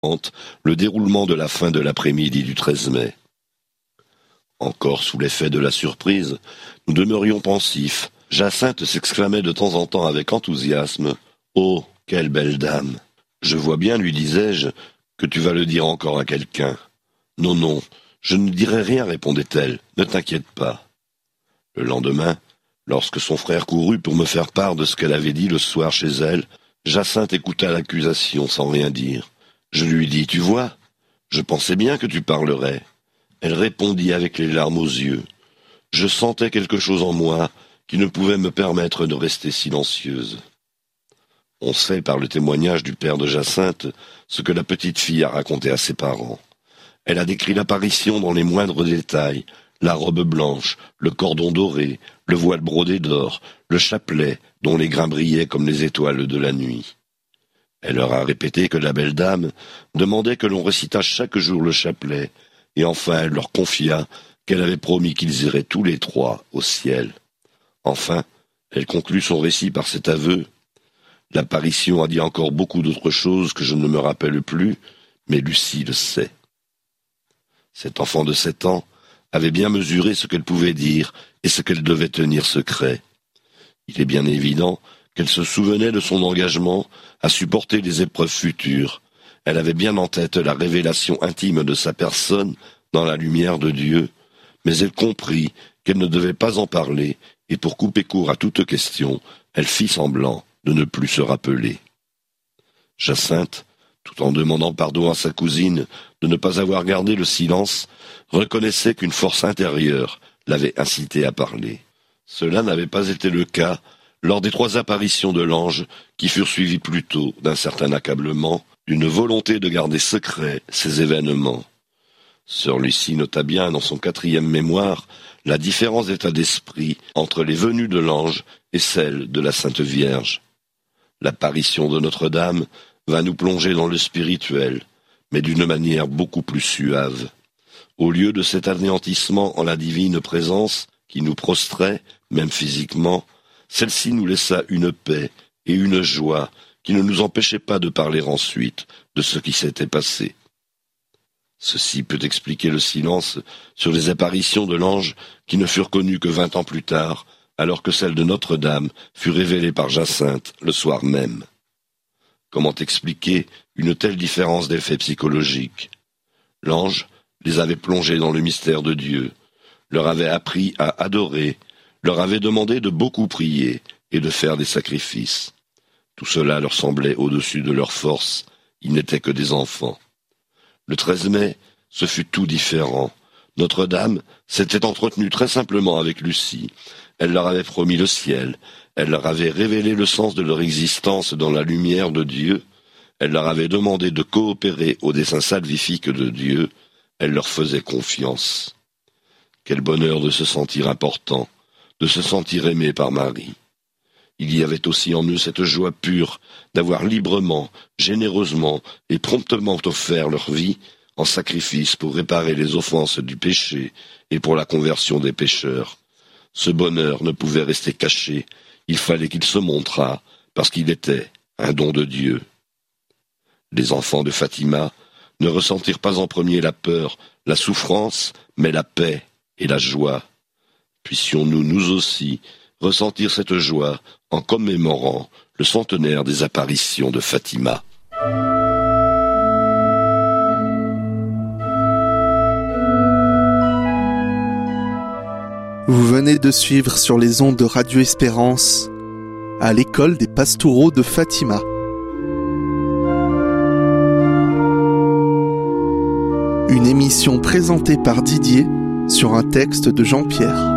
le déroulement de la fin de l'après-midi du 13 mai. Encore sous l'effet de la surprise, nous demeurions pensifs. Jacinthe s'exclamait de temps en temps avec enthousiasme « Oh, quelle belle dame !»« Je vois bien, lui disais-je, que tu vas le dire encore à quelqu'un. »« Non, non, je ne dirai rien, répondait-elle, ne t'inquiète pas. » Le lendemain, lorsque son frère courut pour me faire part de ce qu'elle avait dit le soir chez elle, Jacinthe écouta l'accusation sans rien dire. Je lui dis « Tu vois, je pensais bien que tu parlerais. » Elle répondit avec les larmes aux yeux. Je sentais quelque chose en moi qui ne pouvait me permettre de rester silencieuse. On sait par le témoignage du père de Jacinthe ce que la petite fille a raconté à ses parents. Elle a décrit l'apparition dans les moindres détails, la robe blanche, le cordon doré, le voile brodé d'or, le chapelet dont les grains brillaient comme les étoiles de la nuit. Elle leur a répété que la belle dame demandait que l'on récitât chaque jour le chapelet, et enfin elle leur confia qu'elle avait promis qu'ils iraient tous les trois au ciel. Enfin, elle conclut son récit par cet aveu. L'apparition a dit encore beaucoup d'autres choses que je ne me rappelle plus, mais Lucie le sait. Cet enfant de 7 ans avait bien mesuré ce qu'elle pouvait dire et ce qu'elle devait tenir secret. Il est bien évident qu'elle se souvenait de son engagement à supporter les épreuves futures. Elle avait bien en tête la révélation intime de sa personne dans la lumière de Dieu, mais elle comprit qu'elle ne devait pas en parler, et pour couper court à toute question, elle fit semblant de ne plus se rappeler. Jacinthe, tout en demandant pardon à sa cousine de ne pas avoir gardé le silence, reconnaissait qu'une force intérieure l'avait incité à parler. Cela n'avait pas été le cas lors des 3 apparitions de l'ange qui furent suivies plutôt d'un certain accablement, d'une volonté de garder secret ces événements. Sœur Lucie nota bien dans son 4e mémoire la différence d'état d'esprit entre les venues de l'ange et celles de la Sainte Vierge. L'apparition de Notre-Dame va nous plonger dans le spirituel, mais d'une manière beaucoup plus suave. Au lieu de cet anéantissement en la divine présence qui nous prostrait, même physiquement, celle-ci nous laissa une paix et une joie qui ne nous empêchaient pas de parler ensuite de ce qui s'était passé. Ceci peut expliquer le silence sur les apparitions de l'ange qui ne furent connues que 20 ans plus tard, alors que celle de Notre-Dame fut révélée par Jacinthe le soir même. Comment expliquer une telle différence d'effet psychologique? L'ange les avait plongés dans le mystère de Dieu, leur avait appris à adorer, leur avait demandé de beaucoup prier et de faire des sacrifices. Tout cela leur semblait au-dessus de leurs forces, ils n'étaient que des enfants. Le 13 mai, ce fut tout différent. Notre-Dame s'était entretenue très simplement avec Lucie. Elle leur avait promis le ciel. Elle leur avait révélé le sens de leur existence dans la lumière de Dieu. Elle leur avait demandé de coopérer au dessein salvifique de Dieu. Elle leur faisait confiance. Quel bonheur de se sentir important, de se sentir aimé par Marie. Il y avait aussi en eux cette joie pure d'avoir librement, généreusement et promptement offert leur vie en sacrifice pour réparer les offenses du péché et pour la conversion des pécheurs. Ce bonheur ne pouvait rester caché, il fallait qu'il se montrât, parce qu'il était un don de Dieu. Les enfants de Fatima ne ressentirent pas en premier la peur, la souffrance, mais la paix et la joie. Puissions-nous, nous aussi, ressentir cette joie en commémorant le centenaire des apparitions de Fatima. Vous venez de suivre sur les ondes de Radio Espérance à l'école des Pastoureaux de Fatima. Une émission présentée par Didier sur un texte de Jean-Pierre.